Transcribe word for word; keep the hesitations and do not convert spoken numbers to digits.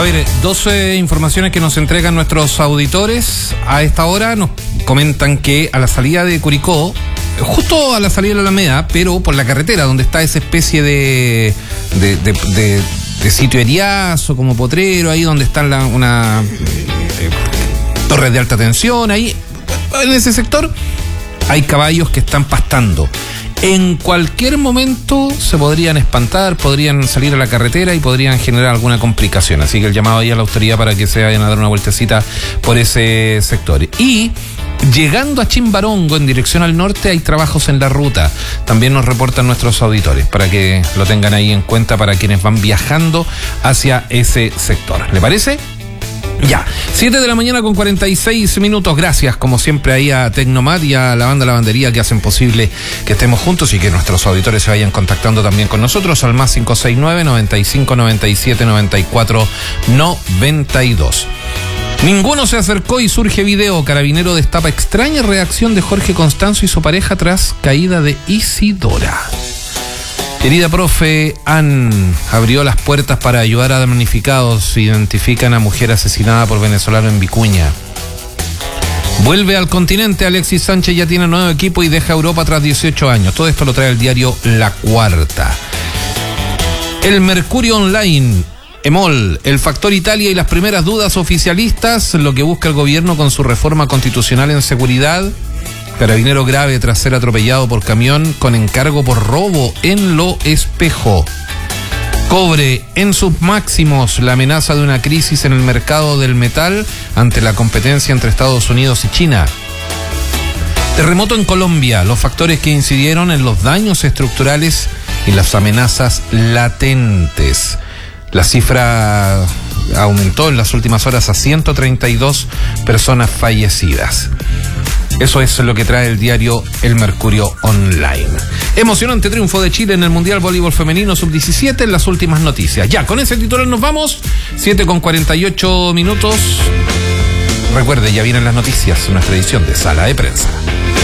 A ver, doce informaciones que nos entregan nuestros auditores. A esta hora nos comentan que a la salida de Curicó, justo a la salida de la Alameda, pero por la carretera donde está esa especie de, de, de, de, de sitio heriazo, como potrero, ahí donde están la, una eh, torres de alta tensión, ahí en ese sector hay caballos que están pastando. En cualquier momento se podrían espantar, podrían salir a la carretera y podrían generar alguna complicación. Así que el llamado ahí a la autoridad para que se vayan a dar una vueltecita por ese sector. Y llegando a Chimbarongo en dirección al norte hay trabajos en la ruta. También nos reportan nuestros auditores para que lo tengan ahí en cuenta para quienes van viajando hacia ese sector. ¿Le parece? Ya, siete de la mañana con cuarenta y seis minutos. Gracias, como siempre, ahí a Tecnomat y a la banda Lavandería que hacen posible que estemos juntos y que nuestros auditores se vayan contactando también con nosotros al más cinco seis nueve, noventa y cinco, noventa y siete, noventa y cuatro, noventa y dos. Ninguno se acercó y surge video. Carabinero destapa extraña reacción de Jorge Constanzo y su pareja tras caída de Isidora. Querida profe, Ann abrió las puertas para ayudar a damnificados. Identifican a mujer asesinada por venezolano en Vicuña. Vuelve al continente. Alexis Sánchez ya tiene nuevo equipo y deja Europa tras dieciocho años. Todo esto lo trae el diario La Cuarta. El Mercurio Online. Emol, el factor Italia y las primeras dudas oficialistas. Lo que busca el gobierno con su reforma constitucional en seguridad. Carabinero grave tras ser atropellado por camión con encargo por robo en Lo Espejo. Cobre en sus máximos, la amenaza de una crisis en el mercado del metal ante la competencia entre Estados Unidos y China. Terremoto en Colombia, los factores que incidieron en los daños estructurales y las amenazas latentes. La cifra aumentó en las últimas horas a ciento treinta y dos personas fallecidas. Eso es lo que trae el diario El Mercurio Online. Emocionante triunfo de Chile en el Mundial Voleibol Femenino sub diecisiete en las últimas noticias. Ya, con ese titular nos vamos. siete con cuarenta y ocho minutos. Recuerde, ya vienen las noticias, nuestra edición de Sala de Prensa.